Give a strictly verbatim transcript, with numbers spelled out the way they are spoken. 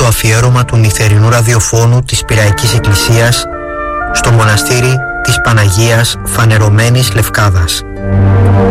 αφιέρωμα του νυχτερινού ραδιοφώνου της Πειραϊκής Εκκλησίας στο μοναστήρι της Παναγίας Φανερωμένης Λευκάδας.